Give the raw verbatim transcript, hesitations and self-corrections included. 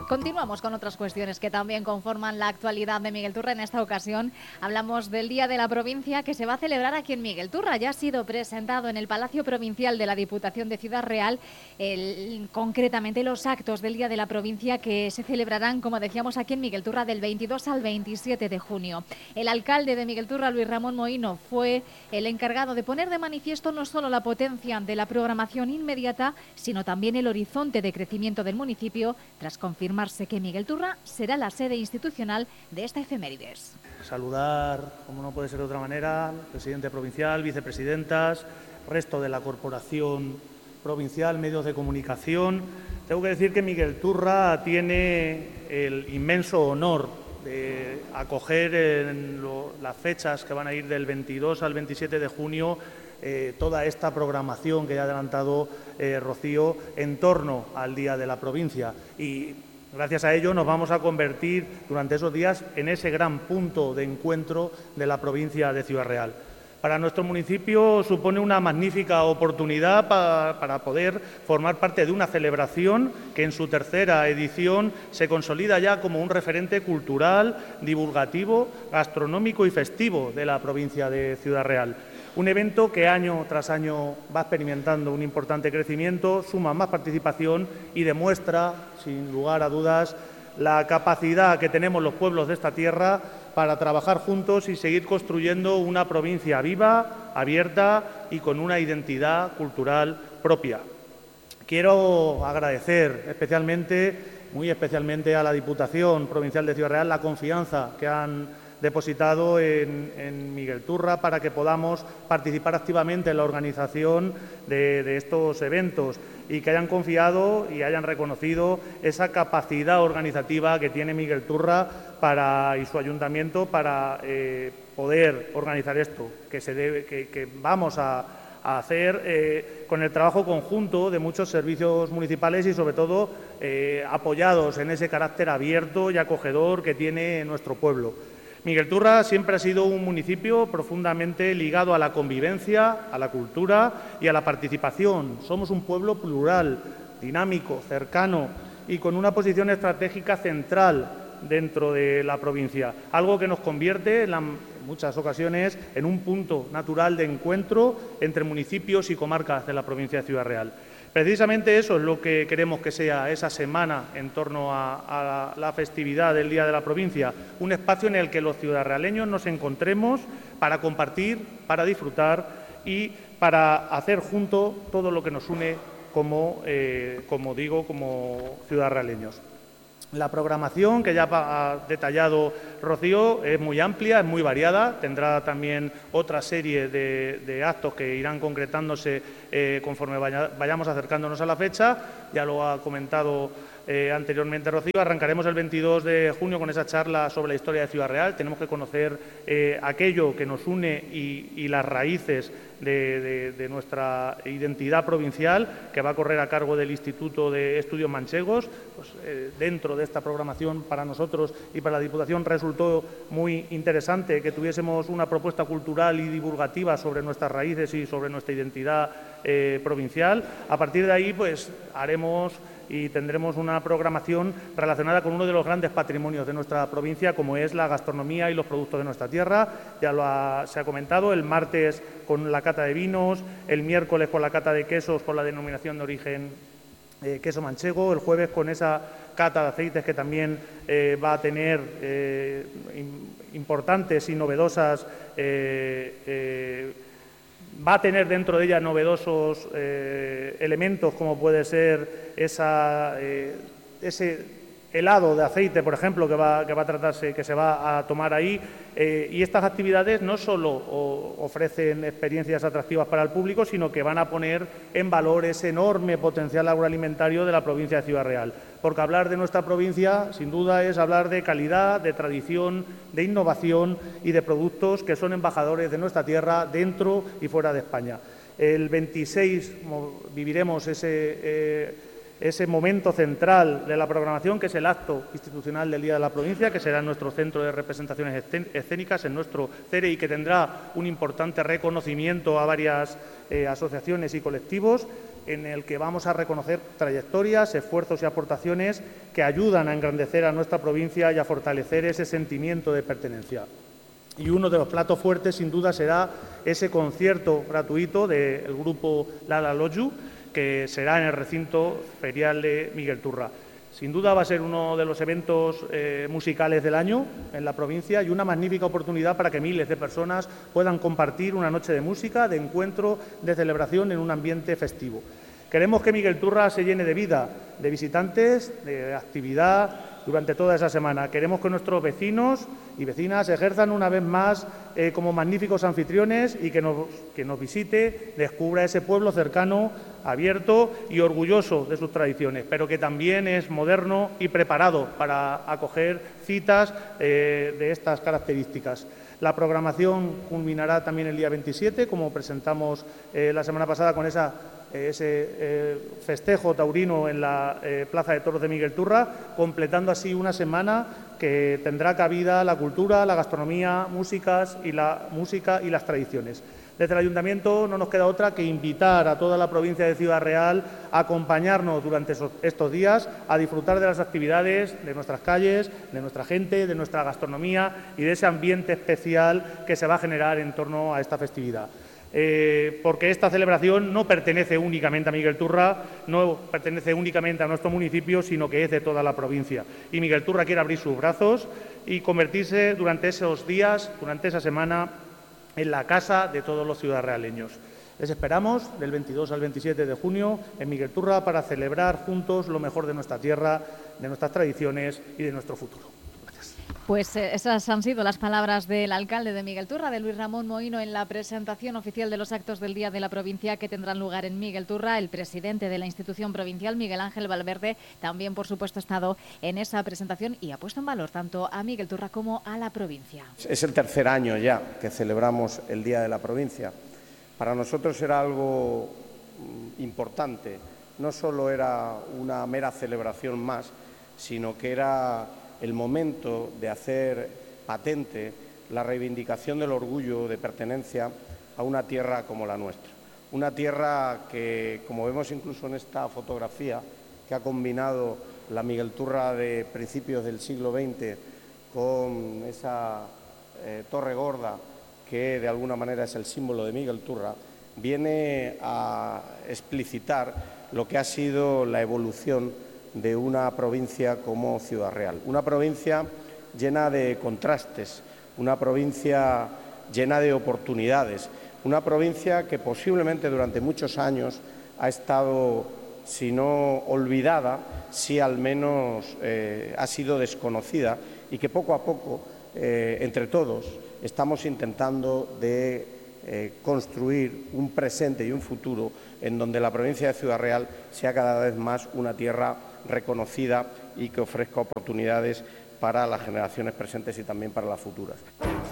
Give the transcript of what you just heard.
Continuamos con otras cuestiones que también conforman la actualidad de Miguel Turra. En esta ocasión hablamos del Día de la Provincia, que se va a celebrar aquí en Miguel Turra. Ya ha sido presentado en el Palacio Provincial de la Diputación de Ciudad Real, el, concretamente los actos del Día de la Provincia, que se celebrarán, como decíamos, aquí en Miguel Turra del veintidós al veintisiete de junio. El alcalde de Miguel Turra, Luis Ramón Mohino, fue el encargado de poner de manifiesto no solo la potencia de la programación inmediata, sino también el horizonte de crecimiento del municipio, tras confirmar que Miguel Turra será la sede institucional de esta efemérides. Saludar, como no puede ser de otra manera, al presidente provincial, vicepresidentas, resto de la corporación provincial, medios de comunicación. Tengo que decir que Miguel Turra tiene el inmenso honor de acoger en lo, las fechas que van a ir del veintidós al veintisiete de junio eh, toda esta programación que ya ha adelantado eh, Rocío en torno al Día de la Provincia. Y gracias a ello nos vamos a convertir durante esos días en ese gran punto de encuentro de la provincia de Ciudad Real. Para nuestro municipio supone una magnífica oportunidad para, para poder formar parte de una celebración que en su tercera edición se consolida ya como un referente cultural, divulgativo, gastronómico y festivo de la provincia de Ciudad Real. Un evento que año tras año va experimentando un importante crecimiento, suma más participación y demuestra, sin lugar a dudas, la capacidad que tenemos los pueblos de esta tierra para trabajar juntos y seguir construyendo una provincia viva, abierta y con una identidad cultural propia. Quiero agradecer especialmente, muy especialmente a la Diputación Provincial de Ciudad Real la confianza que han depositado en, en Miguel Turra para que podamos participar activamente en la organización de, de estos eventos y que hayan confiado y hayan reconocido esa capacidad organizativa que tiene Miguel Turra para, y su ayuntamiento para eh, poder organizar esto, que, se debe, que, que vamos a, a hacer eh, con el trabajo conjunto de muchos servicios municipales y, sobre todo, eh, apoyados en ese carácter abierto y acogedor que tiene nuestro pueblo. Miguel Turra siempre ha sido un municipio profundamente ligado a la convivencia, a la cultura y a la participación. Somos un pueblo plural, dinámico, cercano y con una posición estratégica central dentro de la provincia, algo que nos convierte en, la, en muchas ocasiones en un punto natural de encuentro entre municipios y comarcas de la provincia de Ciudad Real. Precisamente eso es lo que queremos que sea esa semana en torno a, a la festividad del Día de la Provincia, un espacio en el que los ciudadraleños nos encontremos para compartir, para disfrutar y para hacer juntos todo lo que nos une como, eh, como digo, como ciudadraleños. La programación que ya ha detallado Rocío es muy amplia, es muy variada, tendrá también otra serie de, de actos que irán concretándose eh, conforme vaya, vayamos acercándonos a la fecha, ya lo ha comentado eh, anteriormente Rocío. Arrancaremos el veintidós de junio con esa charla sobre la historia de Ciudad Real. Tenemos que conocer eh, aquello que nos une y, y las raíces de, de, de nuestra identidad provincial, que va a correr a cargo del Instituto de Estudios Manchegos. Pues, eh, dentro de esta programación, para nosotros y para la Diputación resultó muy interesante que tuviésemos una propuesta cultural y divulgativa sobre nuestras raíces y sobre nuestra identidad eh, provincial. A partir de ahí, pues haremos y tendremos una programación relacionada con uno de los grandes patrimonios de nuestra provincia, como es la gastronomía y los productos de nuestra tierra. Ya lo ha, se ha comentado, el martes con la cata de vinos, el miércoles con la cata de quesos con la denominación de origen eh, queso manchego, el jueves con esa cata de aceites que también eh, va a tener eh, importantes y novedosas eh, eh, va a tener dentro de ella novedosos eh, elementos como puede ser esa, eh, ese helado de aceite, por ejemplo, que va, que va a tratarse, que se va a tomar ahí. Eh, y estas actividades no solo o, ofrecen experiencias atractivas para el público, sino que van a poner en valor ese enorme potencial agroalimentario de la provincia de Ciudad Real. Porque hablar de nuestra provincia, sin duda, es hablar de calidad, de tradición, de innovación y de productos que son embajadores de nuestra tierra dentro y fuera de España. El veintiséis viviremos ese, eh, ese momento central de la programación, que es el acto institucional del Día de la Provincia, que será en nuestro Centro de Representaciones Escénicas, en nuestro C E R E, y que tendrá un importante reconocimiento a varias eh, asociaciones y colectivos. en el que vamos a reconocer trayectorias, esfuerzos y aportaciones que ayudan a engrandecer a nuestra provincia y a fortalecer ese sentimiento de pertenencia. Y uno de los platos fuertes, sin duda, será ese concierto gratuito del grupo Lala Loju, que será en el recinto ferial de Miguel Turra. Sin duda va a ser uno de los eventos eh, musicales del año en la provincia y una magnífica oportunidad para que miles de personas puedan compartir una noche de música, de encuentro, de celebración en un ambiente festivo. Queremos que Miguel Turra se llene de vida, de visitantes, de actividad durante toda esa semana. Queremos que nuestros vecinos y vecinas ejerzan una vez más eh, como magníficos anfitriones y que nos, que nos visite, descubra ese pueblo cercano, abierto y orgulloso de sus tradiciones, pero que también es moderno y preparado para acoger citas eh, de estas características. La programación culminará también el día veintisiete, como presentamos eh, la semana pasada con esa ese eh, festejo taurino en la eh, Plaza de Toros de Miguel Turra, completando así una semana que tendrá cabida la cultura, la gastronomía, músicas y la música y las tradiciones. Desde el Ayuntamiento no nos queda otra que invitar a toda la provincia de Ciudad Real a acompañarnos durante esos, estos días a disfrutar de las actividades de nuestras calles, de nuestra gente, de nuestra gastronomía y de ese ambiente especial que se va a generar en torno a esta festividad. Eh, porque esta celebración no pertenece únicamente a Miguel Turra, no pertenece únicamente a nuestro municipio, sino que es de toda la provincia. Y Miguel Turra quiere abrir sus brazos y convertirse durante esos días, durante esa semana, en la casa de todos los ciudadrealeños. Les esperamos del veintidós al veintisiete de junio en Miguel Turra para celebrar juntos lo mejor de nuestra tierra, de nuestras tradiciones y de nuestro futuro. Pues eh, esas han sido las palabras del alcalde de Miguel Turra, de Luis Ramón Mohino, en la presentación oficial de los actos del Día de la Provincia que tendrán lugar en Miguel Turra. El presidente de la institución provincial, Miguel Ángel Valverde, también, por supuesto, ha estado en esa presentación y ha puesto en valor tanto a Miguel Turra como a la provincia. Es el tercer año ya que celebramos el Día de la Provincia. Para nosotros era algo importante. No solo era una mera celebración más, sino que era el momento de hacer patente la reivindicación del orgullo de pertenencia a una tierra como la nuestra. Una tierra que, como vemos incluso en esta fotografía, que ha combinado la Miguel Turra de principios del siglo veinte con esa eh, torre gorda que de alguna manera es el símbolo de Miguel Turra, viene a explicitar lo que ha sido la evolución de una provincia como Ciudad Real. Una provincia llena de contrastes, una provincia llena de oportunidades, una provincia que posiblemente durante muchos años ha estado, si no olvidada, si al menos eh, ha sido desconocida y que poco a poco, eh, entre todos, estamos intentando de eh, construir un presente y un futuro en donde la provincia de Ciudad Real sea cada vez más una tierra reconocida y que ofrezca oportunidades para las generaciones presentes y también para las futuras.